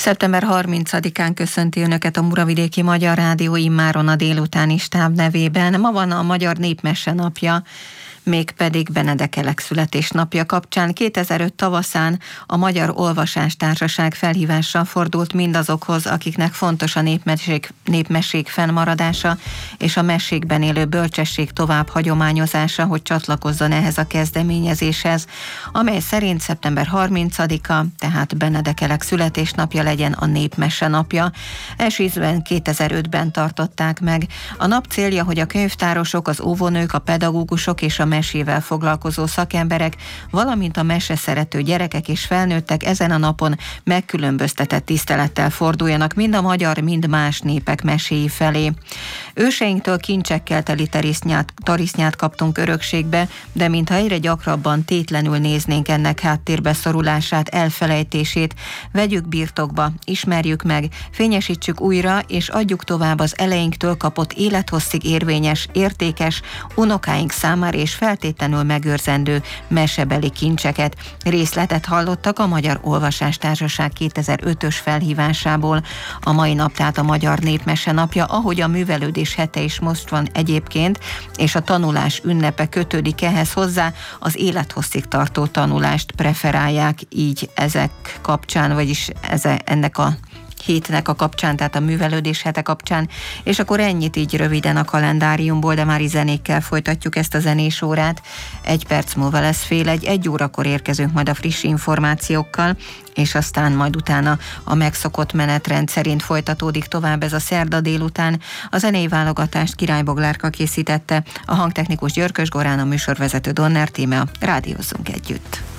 Szeptember 30-án köszönti Önöket a Muravidéki Magyar Rádió immáron a délutáni stáb nevében. Ma van a Magyar Népmese napja, mégpedig Benedek Elek születésnapja kapcsán. 2005 tavaszán a Magyar Olvasástársaság felhívással fordult mindazokhoz, akiknek fontos a népmesék fennmaradása és a mesékben élő bölcsesség tovább hagyományozása, hogy csatlakozzon ehhez a kezdeményezéshez, amely szerint szeptember 30-a, tehát Benedek Elek születésnapja legyen a Népmese napja. Első ízben 2005-ben tartották meg. A nap célja, hogy a könyvtárosok, az óvónők, a pedagógusok és a mesével foglalkozó szakemberek, valamint a meseszerető gyerekek és felnőttek ezen a napon megkülönböztetett tisztelettel forduljanak mind a magyar, mind más népek meséi felé. Őseinktől kincsekkel teli tarisznyát kaptunk örökségbe, de mintha egyre gyakrabban tétlenül néznénk ennek háttérbe szorulását, elfelejtését, vegyük birtokba, ismerjük meg, fényesítsük újra, és adjuk tovább az eleinktől kapott élethosszig érvényes, értékes, unokáink számára és feltétlenül megőrzendő mesebeli kincseket. Részletet hallottak a Magyar Olvasástársaság 2005-ös felhívásából. A mai nap tehát a Magyar Népmese napja, ahogy a művelődés hete is most van egyébként, és a tanulás ünnepe kötődik ehhez hozzá, az élethosszig tartó tanulást preferálják így ezek kapcsán, vagyis ennek a hétnek a kapcsán, tehát a művelődés hete kapcsán, és akkor ennyit így röviden a kalendáriumból, de már zenékkel folytatjuk ezt a zenés órát. 1 perc múlva lesz fél egy órakor érkezünk majd a friss információkkal, és aztán majd utána a megszokott menetrend szerint folytatódik tovább ez a szerda délután. A zenei válogatást Király Boglárka készítette, a hangtechnikus Györkös Gorán, a műsorvezető Donner Tíme. Rádiózzunk együtt!